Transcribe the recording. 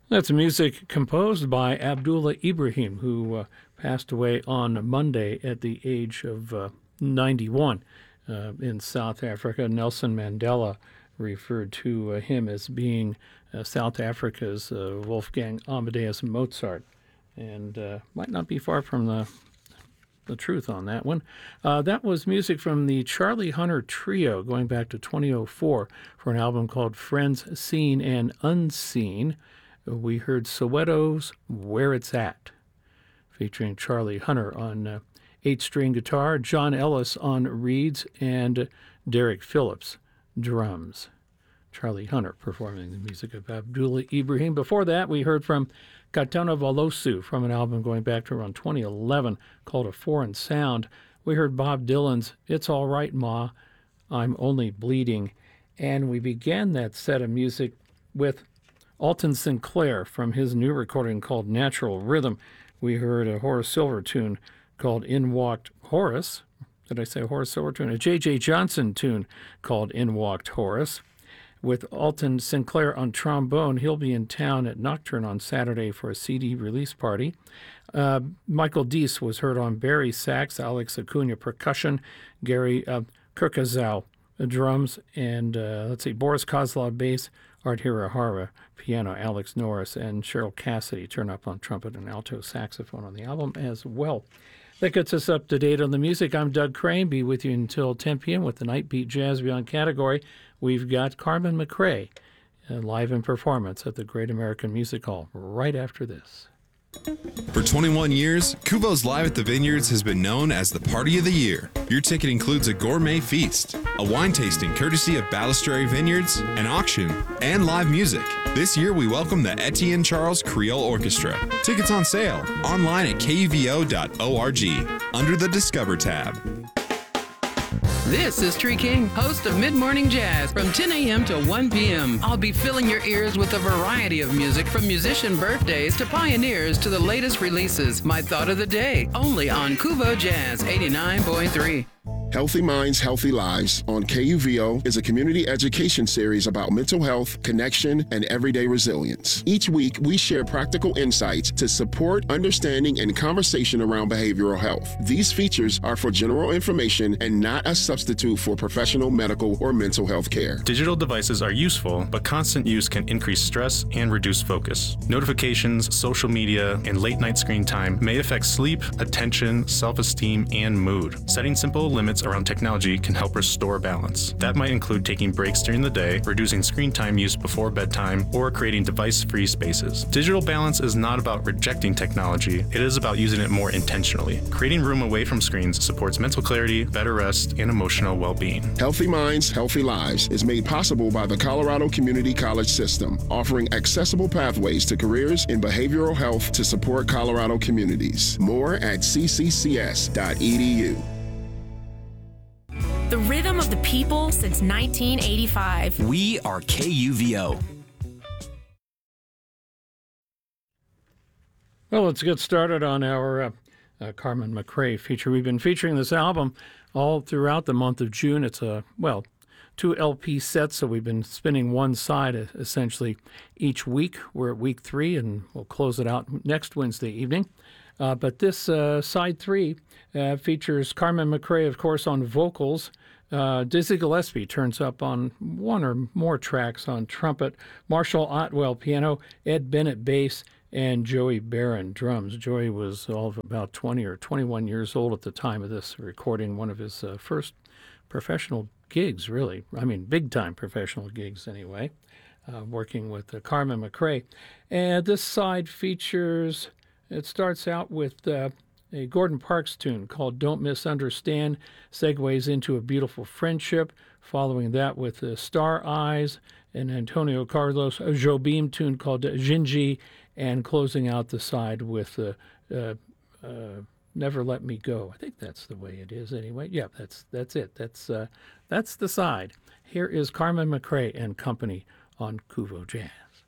That's music composed by Abdullah Ibrahim, who passed away on Monday at the age of 91 in South Africa. Nelson Mandela referred to him as being South Africa's Wolfgang Amadeus Mozart, and might not be far from the truth on that one. That was music from the Charlie Hunter Trio going back to 2004 for an album called Friends Seen and Unseen. We heard Soweto's Where It's At, featuring Charlie Hunter on 8-string guitar, John Ellis on reeds, and Derek Phillips drums. Charlie Hunter performing the music of Abdullah Ibrahim. Before that, we heard from Katana Valosu from an album going back to around 2011 called A Foreign Sound. We heard Bob Dylan's It's All Right, Ma, I'm Only Bleeding. And we began that set of music with Alton Sinclair from his new recording called Natural Rhythm. We heard a Horace Silver tune called In Walked Horace. Did I say Horace Silver tune? A J.J. Johnson tune called In Walked Horace. With Alton Sinclair on trombone, he'll be in town at Nocturne on Saturday for a CD release party. Michael Deese was heard on Barry sax, Alex Acuna percussion, Gary Kurkazow drums, and Boris Kozlov bass, Art Hirahara piano, Alex Norris, and Cheryl Cassidy turn up on trumpet and alto saxophone on the album as well. That gets us up to date on the music. I'm Doug Crane. Be with you until 10 p.m. with the Night Beat Jazz Beyond category. We've got Carmen McRae live in performance at the Great American Music Hall right after this. For 21 years, Kuvo's Live at the Vineyards has been known as the party of the year. Your ticket includes a gourmet feast, a wine tasting courtesy of Balistrary Vineyards, an auction, and live music. This year, we welcome the Etienne Charles Creole Orchestra. Tickets on sale online at kuvo.org under the Discover tab. This is Tree King, host of Mid Morning Jazz from 10 a.m. to 1 p.m. I'll be filling your ears with a variety of music from musician birthdays to pioneers to the latest releases. My thought of the day, only on Kuvo Jazz 89.3. Healthy Minds, Healthy Lives on KUVO is a community education series about mental health, connection, and everyday resilience. Each week, we share practical insights to support understanding and conversation around behavioral health. These features are for general information and not a substitute for professional medical or mental health care. Digital devices are useful, but constant use can increase stress and reduce focus. Notifications, social media, and late-night screen time may affect sleep, attention, self-esteem, and mood. Setting simple limits around technology can help restore balance. That might include taking breaks during the day, reducing screen time use before bedtime, or creating device-free spaces. Digital balance is not about rejecting technology, it is about using it more intentionally. Creating room away from screens supports mental clarity, better rest, and emotional well-being. Healthy Minds, Healthy Lives is made possible by the Colorado Community College System, offering accessible pathways to careers in behavioral health to support Colorado communities. More at cccs.edu. The rhythm of the people since 1985. We are KUVO. Well, let's get started on our Carmen McRae feature. We've been featuring this album all throughout the month of June. It's two LP sets, so we've been spinning one side essentially each week. We're at week 3, and we'll close it out next Wednesday evening. But this side 3 features Carmen McRae, of course, on vocals. Dizzy Gillespie turns up on one or more tracks on trumpet, Marshall Otwell piano, Ed Bennett bass, and Joey Barron drums. Joey was all of about 20 or 21 years old at the time of this recording, one of his first professional gigs, really. I mean, big-time professional gigs anyway, working with Carmen McRae. And this side features, it starts out with a Gordon Parks tune called Don't Misunderstand, segues into A Beautiful Friendship, following that with Star Eyes, and Antonio Carlos Jobim tune called Jinji, and closing out the side with Never Let Me Go. I think that's the way it is anyway. Yeah, that's it. That's the side. Here is Carmen McRae and company on Kuvo Jazz.